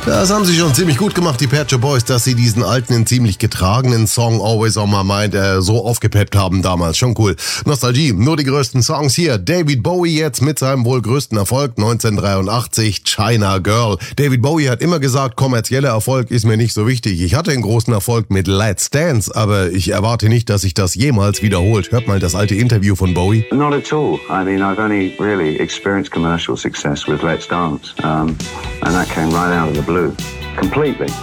Das haben sie schon ziemlich gut gemacht, die Pet Shop Boys, dass sie diesen alten, ziemlich getragenen Song Always on My Mind so aufgepeppt haben damals. Schon cool. Nostalgie, nur die größten Songs hier. David Bowie jetzt mit seinem wohl größten Erfolg 1983, China Girl. David Bowie hat immer gesagt, kommerzieller Erfolg ist mir nicht so wichtig. Ich hatte einen großen Erfolg mit Let's Dance, aber ich erwarte nicht, dass sich das jemals wiederholt. Hört mal das alte Interview von Bowie. Not at all. I mean, I've only really experienced commercial success with Let's Dance. And that came right out of the blue. Completely.